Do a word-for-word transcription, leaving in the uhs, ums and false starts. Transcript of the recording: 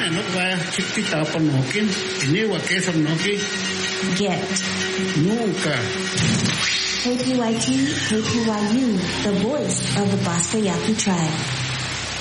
nokwa chikti tapan nokin, iniwa kesan noki. Get. Nunca. K P Y T, K P Y U, the voice of the Basta Yaqui tribe.